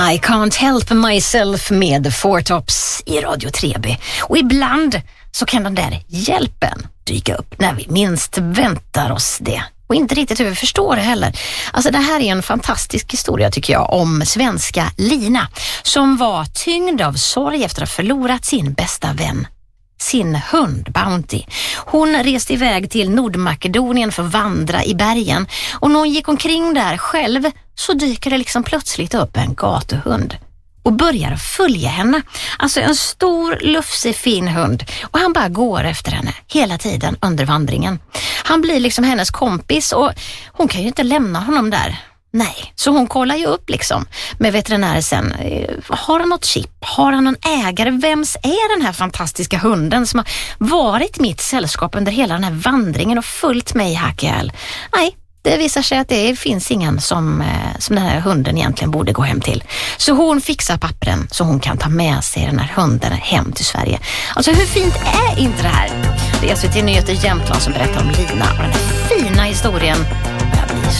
I Can't Help Myself med Four Tops i Radio 3B. Och ibland så kan den där hjälpen dyka upp när vi minst väntar oss det. Och inte riktigt hur vi förstår det heller. Alltså det här är en fantastisk historia tycker jag om svenska Lina som var tyngd av sorg efter att ha förlorat sin bästa vän. Sin hund Bounty. Hon reste iväg till Nordmakedonien för att vandra i bergen. Och när hon gick omkring där själv så dyker det liksom plötsligt upp en gatuhund. Och börjar följa henne. Alltså en stor, lufsig, fin hund. Och han bara går efter henne hela tiden under vandringen. Han blir liksom hennes kompis och hon kan ju inte lämna honom där. Nej, så hon kollar ju upp liksom med veterinären sen. Har han något chip? Har han någon ägare? Vems är den här fantastiska hunden som har varit mitt sällskap under hela den här vandringen och följt mig hack i häl? Nej, det visar sig att det finns ingen som den här hunden egentligen borde gå hem till. Så hon fixar pappren så hon kan ta med sig den här hunden hem till Sverige. Alltså hur fint är inte det här? Det är SVT Nyheter Jämtland som berättar om Lina och den här fina historien. Jag blir